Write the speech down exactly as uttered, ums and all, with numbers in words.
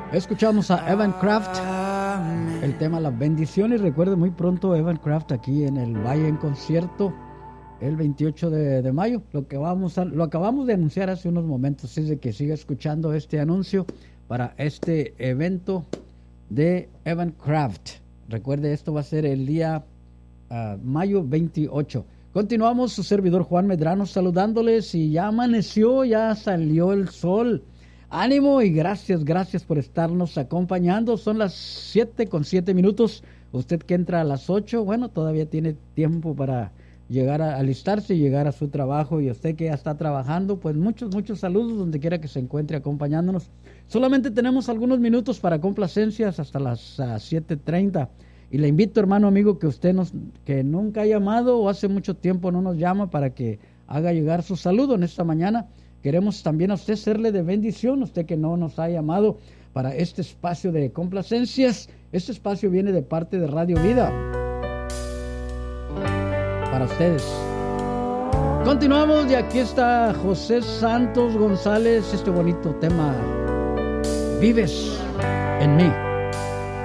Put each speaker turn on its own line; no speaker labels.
Escuchamos a Evan Craft, el tema Las Bendiciones. Recuerde, muy pronto Evan Craft aquí en el Valle en concierto el veintiocho de, de mayo. Lo que vamos a, lo acabamos de anunciar hace unos momentos, es de que siga escuchando este anuncio para este evento de Evan Craft. Recuerde, esto va a ser el día uh, mayo veintiocho. Continuamos, su servidor Juan Medrano saludándoles, y ya amaneció, ya salió el sol. Ánimo y gracias, gracias por estarnos acompañando. Son las siete con siete minutos. Usted que entra a las ocho, bueno, todavía tiene tiempo para llegar a alistarse y llegar a su trabajo. Y usted que ya está trabajando, pues muchos, muchos saludos donde quiera que se encuentre acompañándonos. Solamente tenemos algunos minutos para complacencias hasta las uh, siete treinta. Y le invito, hermano amigo, que usted nos, que nunca ha llamado o hace mucho tiempo no nos llama, para que haga llegar su saludo en esta mañana. Queremos también a usted serle de bendición, usted que no nos ha llamado para este espacio de complacencias. Este espacio viene de parte de Radio Vida para ustedes. Continuamos, y aquí está José Santos González, este bonito tema, Vives en mí.